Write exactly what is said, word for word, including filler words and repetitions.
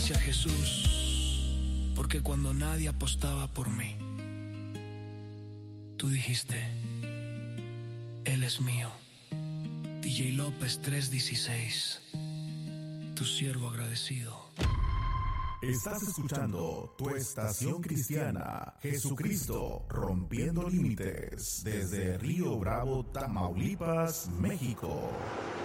hacia Jesús, porque cuando nadie apostaba por mí, tú dijiste, Él es mío. D J López tres dieciséis, tu siervo agradecido. Estás escuchando tu estación cristiana, Jesucristo rompiendo límites, desde Río Bravo, Tamaulipas, México.